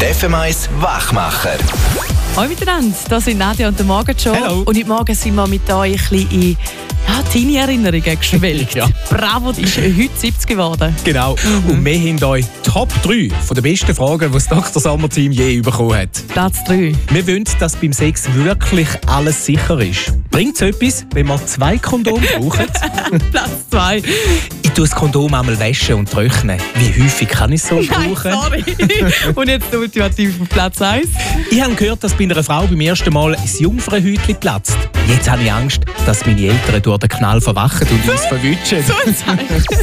Der FM1 Wachmacher. Hallo miteinander, das sind Nadia und der Morgenshow. Hallo. Und heute Morgen sind wir mit euch ein bisschen in Teenie-Erinnerungen geschwelgt. Ja. Bravo, die ist heute 70 geworden. Genau. Und wir haben euch Top 3 von den besten Fragen, die das Dr. Sommer-Team je bekommen hat. Platz 3. Wir wollen, dass beim Sex wirklich alles sicher ist. Bringt es etwas, wenn wir 2 Kondome brauchen? Platz 2. Ich tue das Kondom einmal waschen und trocknen. Wie häufig kann ich es so Nein, brauchen? sorry. Und jetzt der ultimative Platz 1. Ich habe gehört, dass bei einer Frau beim ersten Mal das Jungfrauhäutchen platzt. Jetzt habe ich Angst, dass meine Eltern durch den Knall verwachen und uns verwutschen. So ein Zeichen.